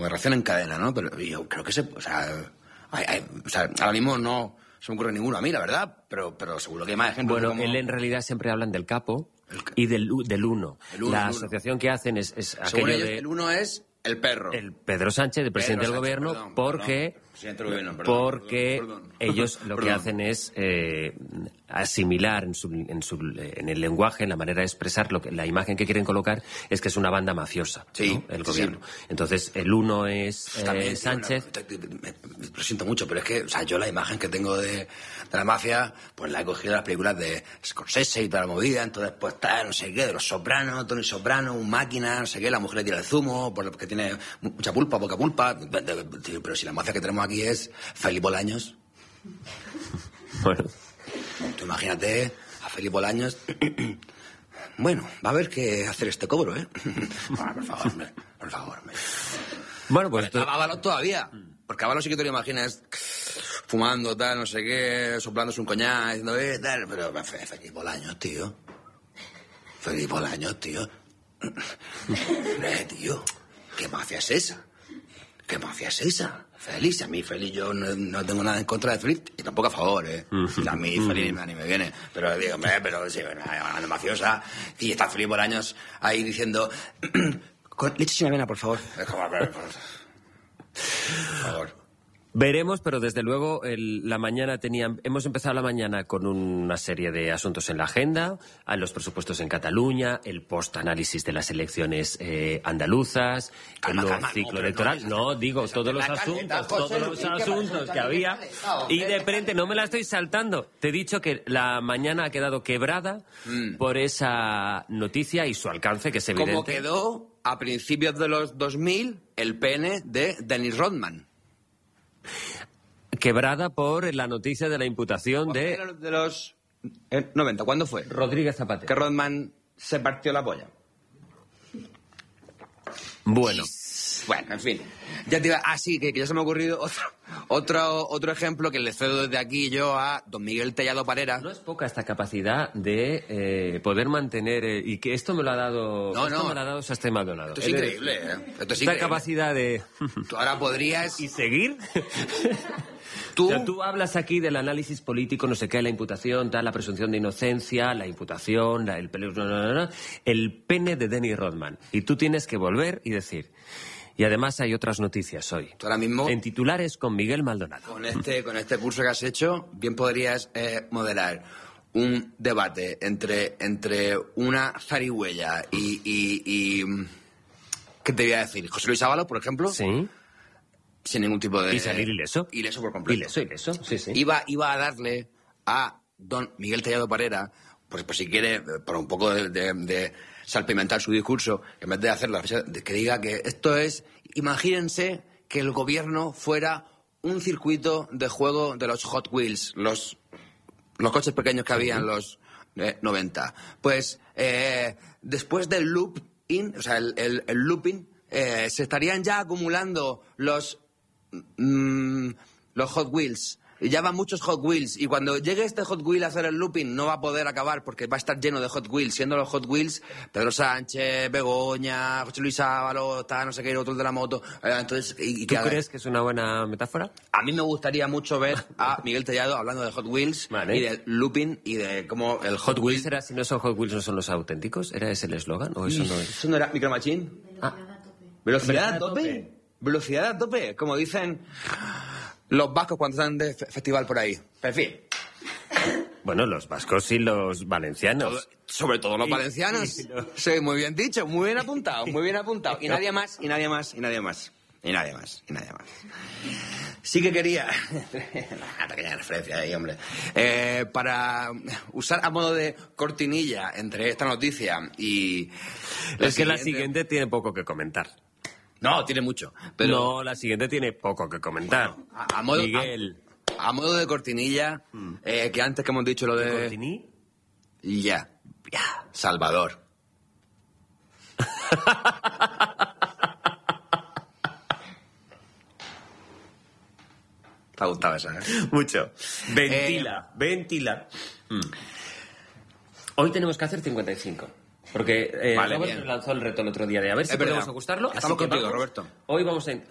como de reacción en cadena, ¿no? Pero yo creo que ahora mismo no se me ocurre ninguno a mí, la verdad, pero seguro que hay más ejemplos. Bueno, él en realidad siempre hablan del capo y del uno. La asociación que hacen es según aquello ellos, de... el uno es el perro. El Pedro Sánchez, el presidente del gobierno, porque ellos lo que hacen es asimilar en el lenguaje, en la manera de expresar la imagen que quieren colocar es que es una banda mafiosa, sí, ¿no? El gobierno. Sí. Entonces, el uno es Sánchez. Lo siento mucho, pero es que, yo la imagen que tengo de la mafia, pues la he cogido de las películas de Scorsese y toda la movida, entonces pues está, no sé qué, de los Sopranos, Tony Soprano, un máquina, no sé qué, la mujer le tira el zumo, porque tiene mucha pulpa, poca pulpa, pero si la mafia que tenemos aquí es Felipe Bolaños. Bueno. Tú imagínate a Felipe Bolaños. Bueno, va a haber que hacer este cobro, ¿eh? Bueno, por favor, hombre. Bueno, pues... Ábalos todavía. Porque Ábalos sí que te lo imaginas fumando, tal, no sé qué, soplándose un coñac, diciendo, tal, pero Felipe Bolaños, tío. Felipe Bolaños, tío. Tío, ¿qué mafia es esa? ¿Qué mafia es esa? Félix, a mí Félix, yo no tengo nada en contra de Félix y tampoco a favor, ¿eh? A mí Félix ni me viene. Pero digo, pero sí, una mafiosa. Y está Félix Bolaños ahí diciendo, con leche sin avena, por favor. Por favor. Veremos, pero desde luego hemos empezado la mañana con una serie de asuntos en la agenda, a los presupuestos en Cataluña, el post-análisis de las elecciones andaluzas, el nuevo ciclo electoral. Todos los asuntos que había. Y de frente, no me la estoy saltando. Te he dicho que la mañana ha quedado quebrada por esa noticia y su alcance, que es evidente. Como quedó a principios de los 2000 el pene de Dennis Rodman. Quebrada por la noticia de la imputación de los 90. ¿Cuándo fue? Rodríguez Zapatero. Que Rodman se partió la polla. Bueno, en fin. Ya te iba... sí, que ya se me ha ocurrido otro ejemplo que le cedo desde aquí yo a don Miguel Tellado Parera. No es poca esta capacidad de poder mantener... y que esto me lo ha dado... me lo ha dado Sastre Maldonado. Esto es increíble, ¿eh? Esta capacidad de... Tú ahora podrías... ¿Y seguir? Tú hablas aquí del análisis político, no sé qué, la imputación, la presunción de inocencia, la imputación, el pene de Dennis Rodman. Y tú tienes que volver y decir... Y además hay otras noticias hoy. Tú ahora mismo... En titulares con Miguel Maldonado. Con este curso que has hecho, bien podrías moderar un debate entre una zarigüeya y ¿qué te voy a decir? José Luis Ábalos, por ejemplo. Sí. Sin ningún tipo de... Y salir ileso. Ileso por completo. Ileso, sí. Iba a darle a don Miguel Tellado Parera, pues si quiere, por un poco de salpimentar su discurso, en vez de hacerlo, que diga que esto es... Imagínense que el gobierno fuera un circuito de juego de los Hot Wheels, los coches pequeños que había en los 90. Pues después del loop-in, o sea, el looping, se estarían ya acumulando los Hot Wheels. Ya van muchos Hot Wheels y cuando llegue este Hot Wheel a hacer el looping no va a poder acabar porque va a estar lleno de Hot Wheels, siendo los Hot Wheels Pedro Sánchez, Begoña, José Luis Ábalos, no sé qué, otro de la moto. Entonces, ¿Tú crees que es una buena metáfora? A mí me gustaría mucho ver a Miguel Tellado hablando de Hot Wheels y del looping y de cómo el Hot Wheels era, si no son Hot Wheels, no son los auténticos. ¿Era ese el eslogan o eso no es? ¿Eso no era Micro Machine? Velocidad a tope. Velocidad a tope, como dicen los vascos cuando están de festival por ahí. En fin. Bueno, los vascos y los valencianos. Sobre todo los valencianos. Sí, muy bien dicho, muy bien apuntado, muy bien apuntado. Y nadie más, y nadie más, y nadie más. Y nadie más, y nadie más. Sí que quería... Una pequeña referencia ahí, hombre. Para usar a modo de cortinilla entre esta noticia y... Es que la siguiente tiene poco que comentar. No, tiene mucho. Pero... No, la siguiente tiene poco que comentar. Bueno, Miguel. A modo de cortinilla, que antes que hemos dicho lo de... ¿Cortiní? Ya. Salvador. Te ha gustado esa, ¿eh? Mucho. Ventila. Hoy tenemos que hacer 55. Porque vale, Robert lanzó el reto el otro día de a ver si podemos ajustarlo. Estamos contigo, Roberto. Hoy vamos a...